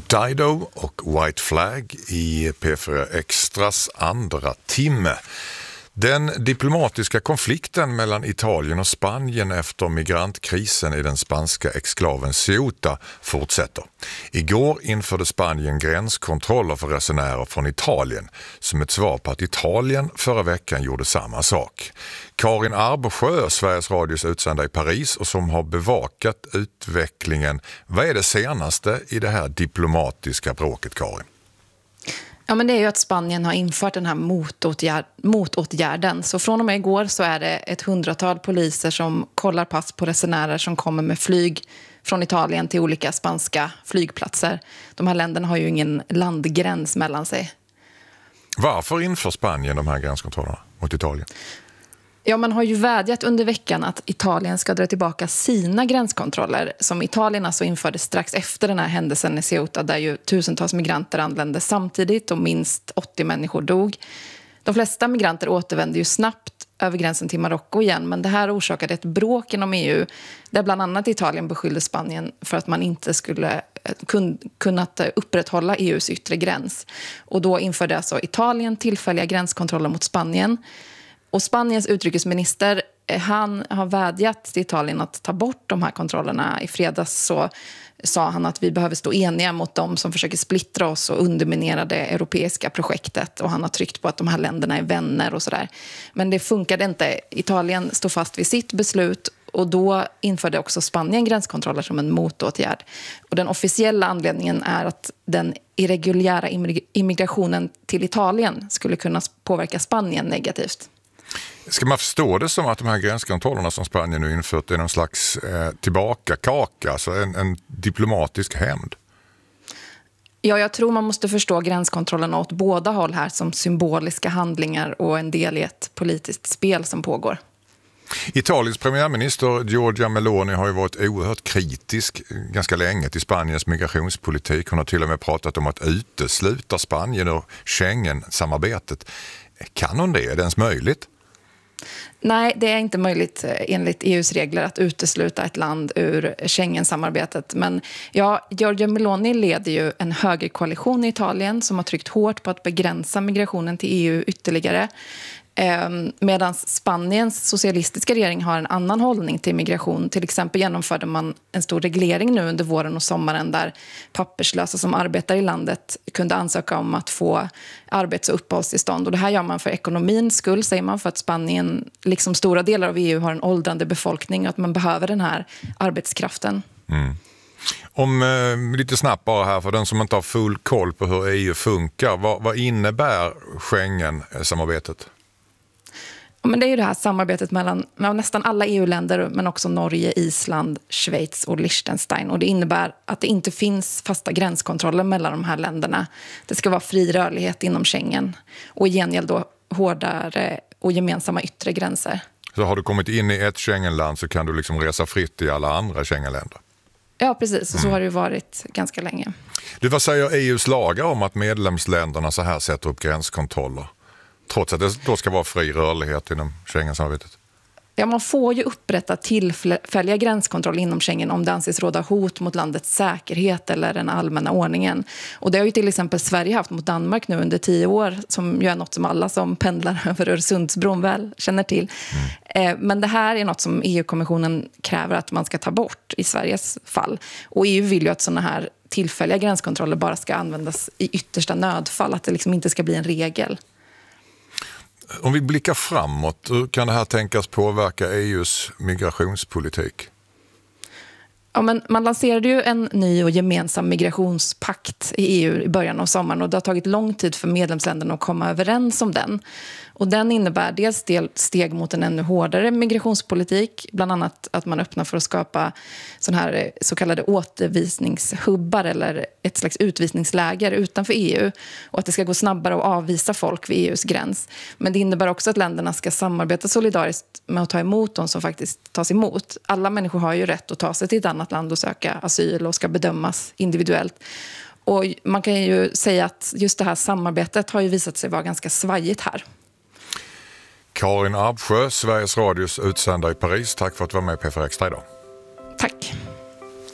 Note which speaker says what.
Speaker 1: Dido och White Flag i P4 Extras andra timme. Den diplomatiska konflikten mellan Italien och Spanien efter migrantkrisen i den spanska exklaven Ceuta fortsätter. Igår införde Spanien gränskontroller för resenärer från Italien som ett svar på att Italien förra veckan gjorde samma sak. Karin Arbsjö, Sveriges Radios utsända i Paris och som har bevakat utvecklingen. Vad är det senaste i det här diplomatiska bråket, Karin?
Speaker 2: Ja, men det är ju att Spanien har infört den här motåtgärden. Så från och med igår så är det ett 100-tal poliser som kollar pass på resenärer som kommer med flyg från Italien till olika spanska flygplatser. De här länderna har ju ingen landgräns mellan sig.
Speaker 1: Varför inför Spanien de här gränskontrollerna mot Italien?
Speaker 2: Ja, man har ju vädjat under veckan att Italien ska dra tillbaka sina gränskontroller som Italien alltså införde strax efter den här händelsen i Ceuta där ju tusentals migranter anlände samtidigt och minst 80 människor dog. De flesta migranter återvände ju snabbt över gränsen till Marocko igen, men det här orsakade ett bråk inom EU där bland annat Italien beskyllde Spanien för att man inte skulle kunnat upprätthålla EUs yttre gräns. Och då införde alltså Italien tillfälliga gränskontroller mot Spanien. Och Spaniens utrikesminister, han har vädjat till Italien att ta bort de här kontrollerna. I fredags så sa han att vi behöver stå eniga mot dem som försöker splittra oss och underminera det europeiska projektet. Och han har tryckt på att de här länderna är vänner och sådär. Men det funkade inte. Italien stod fast vid sitt beslut och då införde också Spanien gränskontroller som en motåtgärd. Och den officiella anledningen är att den irreguljära immigrationen till Italien skulle kunna påverka Spanien negativt.
Speaker 1: Ska man förstå det som att de här gränskontrollerna som Spanien nu infört är någon slags tillbakakaka, alltså en diplomatisk hämnd?
Speaker 2: Ja, jag tror man måste förstå gränskontrollerna åt båda håll här som symboliska handlingar och en del i ett politiskt spel som pågår.
Speaker 1: Italiens premiärminister Giorgia Meloni har ju varit oerhört kritisk ganska länge till Spaniens migrationspolitik. Hon har till och med pratat om att utesluta Spanien ur Schengen-samarbetet. Kan hon det? Är det ens möjligt?
Speaker 2: Nej, det är inte möjligt enligt EUs regler att utesluta ett land ur Schengen-samearbetet. Men ja, Giorgia Meloni leder ju en högerkoalition i Italien som har tryckt hårt på att begränsa migrationen till EU ytterligare. Medan Spaniens socialistiska regering har en annan hållning till migration. Till exempel genomförde man en stor reglering nu under våren och sommaren där papperslösa som arbetar i landet kunde ansöka om att få arbets- och uppehållstillstånd. Och det här gör man för ekonomins skull, säger man, för att Spanien, liksom stora delar av EU, har en åldrande befolkning och att man behöver den här arbetskraften.
Speaker 1: Mm. Om lite snabbt bara här för den som inte har full koll på hur EU funkar, vad innebär Schengen-samarbetet?
Speaker 2: Ja, men det är ju det här samarbetet mellan nästan alla EU-länder men också Norge, Island, Schweiz och Liechtenstein. Och det innebär att det inte finns fasta gränskontroller mellan de här länderna. Det ska vara fri rörlighet inom Schengen och i gengäld då hårdare och gemensamma yttre gränser. Så
Speaker 1: har du kommit in i ett Schengenland så kan du liksom resa fritt i alla andra Schengenländer?
Speaker 2: Ja, precis. Och så har det varit ganska länge.
Speaker 1: Du, vad säger EUs lagar om att medlemsländerna så här sätter upp gränskontroller? Trots att det då ska vara fri rörlighet inom Schengen-samarbetet?
Speaker 2: Ja, man får ju upprätta tillfälliga gränskontroll inom Schengen om det anses råda hot mot landets säkerhet eller den allmänna ordningen. Och det har ju till exempel Sverige haft mot Danmark nu under 10 år, som ju är något som alla som pendlar över Öresundsbron väl känner till. Men det här är något som EU-kommissionen kräver att man ska ta bort i Sveriges fall. Och EU vill ju att sådana här tillfälliga gränskontroller bara ska användas i yttersta nödfall, att det liksom inte ska bli en regel.
Speaker 1: Om vi blickar framåt, hur kan det här tänkas påverka EUs migrationspolitik?
Speaker 2: Ja, men man lanserade ju en ny och gemensam migrationspakt i EU i början av sommaren och det har tagit lång tid för medlemsländerna att komma överens om den. Och den innebär dels steg mot en ännu hårdare migrationspolitik, bland annat att man öppnar för att skapa sån här så kallade återvisningshubbar eller ett slags utvisningsläger utanför EU och att det ska gå snabbare att avvisa folk vid EUs gräns. Men det innebär också att länderna ska samarbeta solidariskt med att ta emot de som faktiskt tas emot. Alla människor har ju rätt att ta sig till ett annat land och söka asyl och ska bedömas individuellt. Och man kan ju säga att just det här samarbetet har ju visat sig vara ganska svajigt här.
Speaker 1: Karin Arbsjö, Sveriges Radios utsända i Paris. Tack för att du var med i P4 Extra idag.
Speaker 2: Tack.